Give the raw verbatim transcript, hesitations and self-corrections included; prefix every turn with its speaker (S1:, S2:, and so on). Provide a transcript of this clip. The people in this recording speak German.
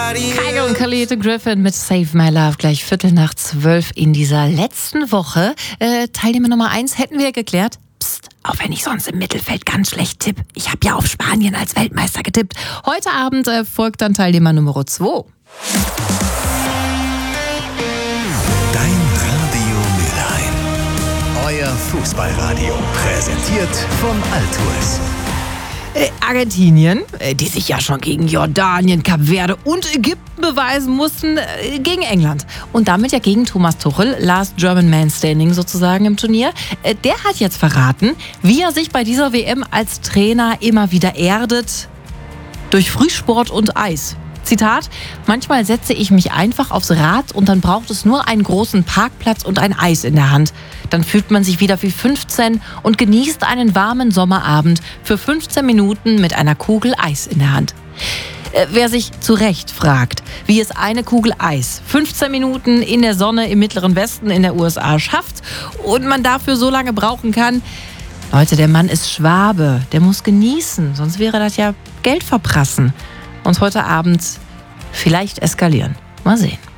S1: Kygo und Khalid Griffin mit Save My Love, gleich Viertel nach zwölf in dieser letzten Woche. Äh, Teilnehmer Nummer eins hätten wir geklärt. Psst, auch wenn ich sonst im Mittelfeld ganz schlecht tippe. Ich habe ja auf Spanien als Weltmeister getippt. Heute Abend äh, folgt dann Teilnehmer Nummer zwei.
S2: Dein Radio Mülheim. Euer Fußballradio. Präsentiert von Altours.
S1: Äh, Argentinien, äh, die sich ja schon gegen Jordanien, Kap Verde und Ägypten beweisen mussten, äh, gegen England. Und damit ja gegen Thomas Tuchel, Last German Man Standing sozusagen im Turnier. Äh, der hat jetzt verraten, wie er sich bei dieser W M als Trainer immer wieder erdet. Durch Frühsport und Eis. Zitat: Manchmal setze ich mich einfach aufs Rad und dann braucht es nur einen großen Parkplatz und ein Eis in der Hand. Dann fühlt man sich wieder wie fünfzehn und genießt einen warmen Sommerabend für fünfzehn Minuten mit einer Kugel Eis in der Hand. Äh, wer sich zu Recht fragt, wie es eine Kugel Eis fünfzehn Minuten in der Sonne im Mittleren Westen in der U S A schafft und man dafür so lange brauchen kann, Leute, der Mann ist Schwabe, der muss genießen, sonst wäre das ja Geld verprassen. Und heute Abend vielleicht eskalieren. Mal sehen.